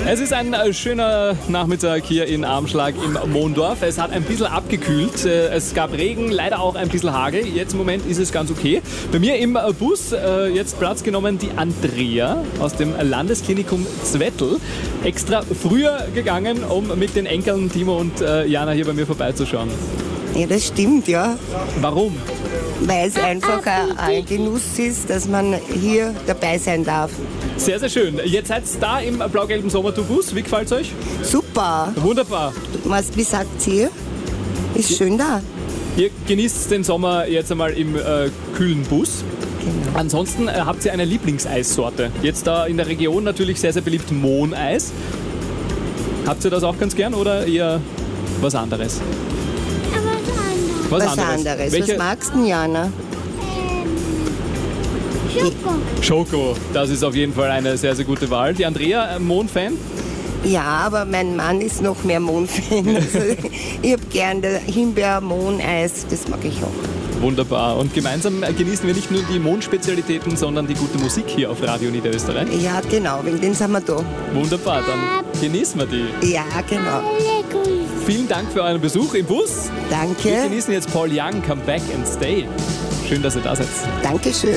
Es ist ein schöner Nachmittag hier in Armschlag im Mondorf. Es hat ein bisschen abgekühlt. Es gab Regen, leider auch ein bisschen Hagel. Jetzt im Moment ist es ganz okay. Bei mir im Bus jetzt Platz genommen die Andrea aus dem Landesklinikum Zwettl. Extra früher gegangen, um mit den Enkeln Timo und Jana hier bei mir vorbeizuschauen. Ja, das stimmt, ja. Warum? Weil es einfach ein Genuss ist, dass man hier dabei sein darf. Sehr, sehr schön. Jetzt seid ihr da im blau-gelben Sommertourbus. Wie gefällt es euch? Super. Wunderbar. Wie sagt ihr? Ist schön da. Ihr genießt den Sommer jetzt einmal im kühlen Bus. Genau. Ansonsten habt ihr eine Lieblingseissorte. Jetzt da in der Region natürlich sehr, sehr beliebt Mohneis. Habt ihr das auch ganz gern oder eher was anderes? Was anderes. Welche? Was magst du denn, Jana? Schoko. Das ist auf jeden Fall eine sehr, sehr gute Wahl. Die Andrea, Mohn-Fan? Ja, aber mein Mann ist noch mehr Mohn-Fan. Also, ich habe gern das Himbeer-Mohn-Eis, das mag ich auch. Wunderbar. Und gemeinsam genießen wir nicht nur die Mohn-Spezialitäten, sondern die gute Musik hier auf Radio Niederösterreich. Ja, genau, wegen den sind wir da. Wunderbar, dann genießen wir die. Ja, genau. Vielen Dank für euren Besuch im Bus. Wir Danke. genießen jetzt Paul Young, Come Back and Stay. Schön, dass ihr da seid. Dankeschön.